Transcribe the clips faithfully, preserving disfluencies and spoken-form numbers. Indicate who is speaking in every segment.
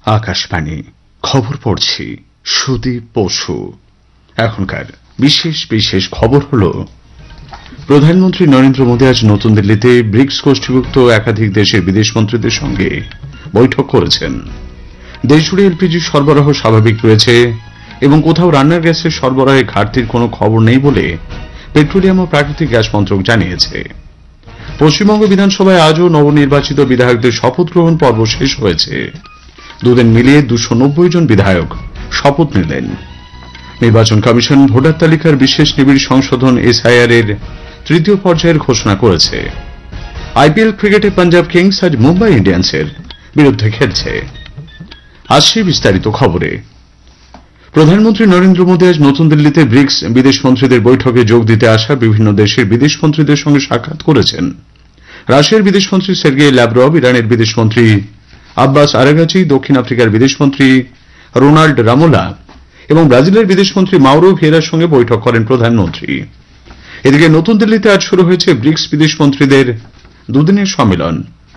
Speaker 1: আকাশবাণী খবর পড়ছি সুদীপ বসু। এখনকার বিশেষ বিশেষ খবর হল, প্রধানমন্ত্রী নরেন্দ্র মোদী আজ নতুন দিল্লিতে ব্রিক্স গোষ্ঠীভুক্ত একাধিক দেশের বিদেশমন্ত্রীদের সঙ্গে বৈঠক করেছেন। দেশজুড়ে এলপিজি সরবরাহ স্বাভাবিক রয়েছে এবং কোথাও রান্নার গ্যাসের সরবরাহে ঘাটতির কোনো খবর নেই বলে পেট্রোলিয়াম ও প্রাকৃতিক গ্যাস মন্ত্রক জানিয়েছে। পশ্চিমবঙ্গ বিধানসভায় আজও নবনির্বাচিত বিধায়কদের শপথ গ্রহণ পর্ব শেষ হয়েছে। দুদিন মিলিয়ে দুশো নব্বই জন বিধায়ক শপথ নিলেন। নির্বাচন কমিশন ভোটার তালিকার বিশেষ নিবিড় সংশোধন এসআইআর এর তৃতীয় পর্যায়ের ঘোষণা করেছে। আইপিএল ক্রিকেটে পাঞ্জাব কিংস আজ মুম্বাই ইন্ডিয়ান্সের বিরুদ্ধে খেলছে। আসছে বিস্তারিত খবরে। প্রধানমন্ত্রী নরেন্দ্র মোদী আজ নতুন দিল্লিতে ব্রিক্স বিদেশমন্ত্রীদের বৈঠকে যোগ দিতে আসা বিভিন্ন দেশের বিদেশমন্ত্রীদের সঙ্গে সাক্ষাৎ করেছেন। রাশিয়ার বিদেশমন্ত্রী সের্গেই ল্যাভরভ, ইরানের বিদেশমন্ত্রী আব্বাস আরাগাচি, দক্ষিণ আফ্রিকার বিদেশমন্ত্রী রোনাল্ড রামোলা এবং ব্রাজিলের বিদেশমন্ত্রী মাউরো ভিয়েরার সঙ্গে বৈঠক করেন প্রধানমন্ত্রী। এদিকে নতুন দিল্লিতে আজ শুরু হয়েছে ব্রিক্স বিদেশমন্ত্রীদের দুদিনের সম্মেলন।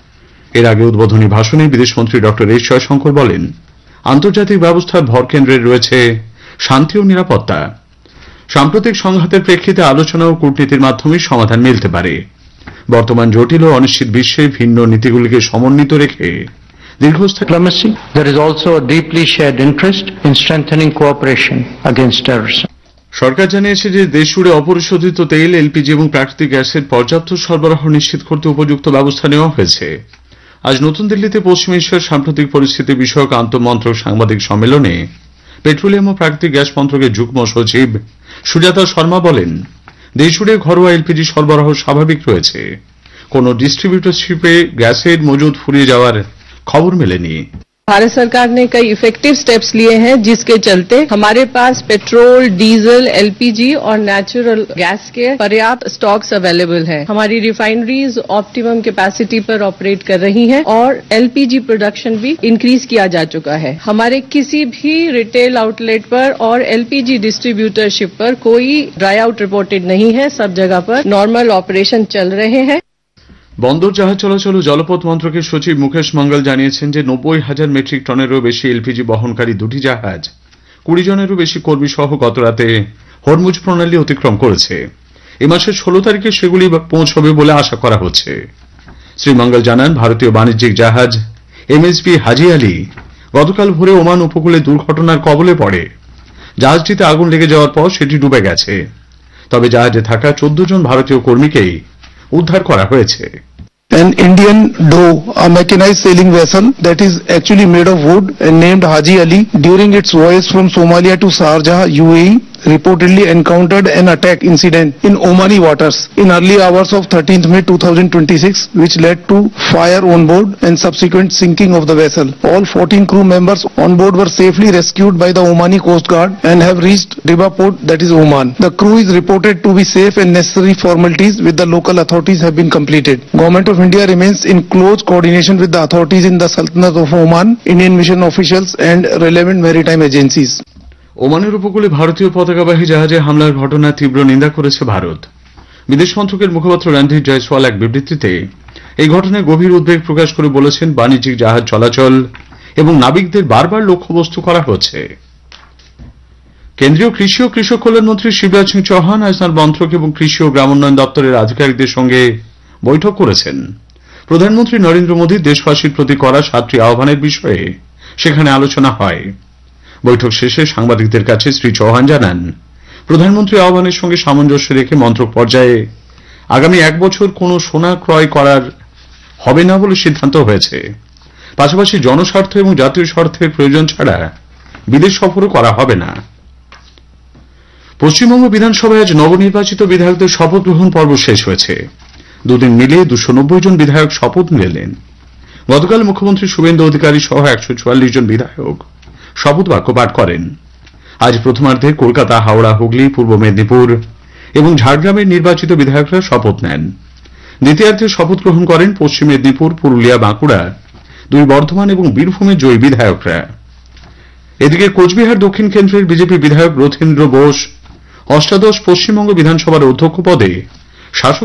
Speaker 1: এর আগে উদ্বোধনী ভাষণে বিদেশমন্ত্রী ড এস জয়শঙ্কর বলেন, আন্তর্জাতিক ব্যবস্থার ভরকেন্দ্রে রয়েছে শান্তি ও নিরাপত্তা। সাম্প্রতিক সংঘাতের প্রেক্ষিতে আলোচনা ও কূটনীতির মাধ্যমে সমাধান মিলতে পারে। বর্তমান জটিল ও অনিশ্চিত বিশ্বে ভিন্ন নীতিগুলিকে সমন্বিত রেখে দীর্ঘস্থায়ী
Speaker 2: diplomacy, there is also a deeply shared interest in strengthening cooperation against terrorism.
Speaker 1: সরকার জানিয়েছে যে দেশজুড়ে অপরিশোধিত তেল, এলপিজি এবং প্রাকৃতিক গ্যাসের পর্যাপ্ত সরবরাহ নিশ্চিত করতে উপযুক্ত ব্যবস্থা নেওয়া হয়েছে। আজ নতুন দিল্লিতে পশ্চিম এশিয়ার সাম্প্রতিক পরিস্থিতি বিষয়ক আন্তঃমন্ত্রক সাংবাদিক সম্মেলনে পেট্রোলিয়াম ও প্রাকৃতিক গ্যাস মন্ত্রকের যুগ্ম সচিব সুজাতা শর্মা বলেন, দেশজুড়ে ঘরোয়া এলপিজি সরবরাহ স্বাভাবিক রয়েছে। কোন ডিস্ট্রিবিউটরশিপে গ্যাসের মজুদ ফুরিয়ে যাওয়ার खबर मिलेनी।
Speaker 3: भारत सरकार ने कई इफेक्टिव स्टेप्स लिए हैं, जिसके चलते हमारे पास पेट्रोल, डीजल, एलपीजी और नेचुरल गैस के पर्याप्त स्टॉक्स अवेलेबल हैं। हमारी रिफाइनरीज ऑप्टिमम कैपेसिटी पर ऑपरेट कर रही हैं और एलपीजी प्रोडक्शन भी इंक्रीज किया जा चुका है। हमारे किसी भी रिटेल आउटलेट पर और एलपीजी डिस्ट्रीब्यूटरशिप पर कोई ड्राई आउट रिपोर्टेड नहीं है। सब जगह पर नॉर्मल ऑपरेशन चल रहे हैं।
Speaker 1: বন্দর জাহাজ চলাচল ও জলপথ মন্ত্রকের সচিব মুকেশ মঙ্গল জানিয়েছেন যে নব্বই হাজার মেট্রিক টনেরও বেশি এলপিজি বহনকারী দুটি জাহাজ কুড়ি জনেরও বেশি কর্মী সহ গতরাতে হরমুজ প্রণালী অতিক্রম করেছে। এ মাসের ষোলো তারিখে সেগুলি পৌঁছবে বলে আশা করা হচ্ছে। শ্রী মঙ্গল জানান, ভারতীয় বাণিজ্যিক জাহাজ এমএসভি হাজি আলী গতকাল ভোরে ওমান উপকূলে দুর্ঘটনার কবলে পড়ে। জাহাজটিতে আগুন লেগে যাওয়ার পর সেটি ডুবে গেছে। তবে জাহাজে থাকা চোদ্দ জন ভারতীয় কর্মীকেই উদ্ধার করা হয়েছে।
Speaker 4: An Indian dhow, a mechanized sailing vessel that is actually made of wood and named Haji Ali, during its voyage from Somalia to Sharjah, U A E, reportedly encountered an attack incident in Omani waters in early hours of thirteenth May two thousand twenty-six, which led to fire on board and subsequent sinking of the vessel. All fourteen crew members on board were safely rescued by the Omani Coast Guard and have reached Riba port, that is Oman. The crew is reported to be safe and necessary formalities with the local authorities have been completed. Government of India remains in close coordination with the authorities in the Sultanate of Oman, Indian mission officials and relevant maritime agencies.
Speaker 1: ওমানের উপকূলে ভারতীয় পতাকাবাহী জাহাজে হামলার ঘটনার তীব্র নিন্দা করেছে ভারত। বিদেশ মন্ত্রকের মুখপাত্র রণধীর জয়সওয়াল এক বিবৃতিতে এই ঘটনায় গভীর উদ্বেগ প্রকাশ করে বলেছেন, বাণিজ্যিক জাহাজ চলাচল এবং নাবিকদের বারবার লক্ষ্যবস্তু করা হচ্ছে। কেন্দ্রীয় কৃষি ও কৃষক কল্যাণ মন্ত্রী শিবরাজ সিং চৌহান আজ তাঁর মন্ত্রক এবং কৃষি ও গ্রামোন্নয়ন দপ্তরের আধিকারিকদের সঙ্গে বৈঠক করেছেন। প্রধানমন্ত্রী নরেন্দ্র মোদী দেশবাসীর প্রতি করা সাতটি আহ্বানের বিষয়ে সেখানে আলোচনা হয়। বৈঠক শেষে সাংবাদিকদের কাছে শ্রী চৌহান জানান, প্রধানমন্ত্রী আহ্বানের সঙ্গে সামঞ্জস্য রেখে মন্ত্রক পর্যায়ে আগামী এক বছর কোনো সোনা ক্রয় করার হবে না বলে সিদ্ধান্ত হয়েছে। পাশাপাশি জনস্বার্থ এবং জাতীয় স্বার্থের প্রয়োজন ছাড়া বিদেশ সফরও করা হবে না। পশ্চিমবঙ্গ বিধানসভায় আজ নবনির্বাচিত বিধায়কদের শপথ গ্রহণ পর্ব শেষ হয়েছে। দুদিন মিলিয়ে দুশো নব্বই জন বিধায়ক শপথ নিলেন। গতকাল মুখ্যমন্ত্রী শুভেন্দু অধিকারী সহ একশো চুয়াল্লিশ জন বিধায়ক শপথ বাক্য পাঠ করেন। আজ প্রথমার্ধে কলকাতা, হাওড়া, হুগলি, পূর্ব মেদিনীপুর এবং ঝাড়গ্রামের নির্বাচিত বিধায়করা শপথ নেন। দ্বিতীয়ার্ধে শপথ গ্রহণ করেন পশ্চিম মেদিনীপুর, পুরুলিয়া, বাঁকুড়া, দুই বর্ধমান এবং বীরভূমের জয়ী বিধায়করা। এদিকে কোচবিহার দক্ষিণ কেন্দ্রের বিজেপি বিধায়ক রথীন্দ্র বোস অষ্টাদশ পশ্চিমবঙ্গ বিধানসভার অধ্যক্ষ পদে শাসক